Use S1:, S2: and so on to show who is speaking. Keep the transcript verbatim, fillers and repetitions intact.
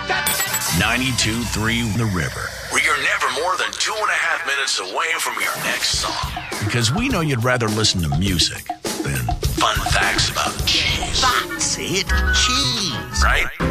S1: ninety-two point three The River, where you're never more than two and a half minutes away from your next song. Because we know you'd rather listen to music than fun facts about cheese.
S2: That's it. Cheese.
S1: Right?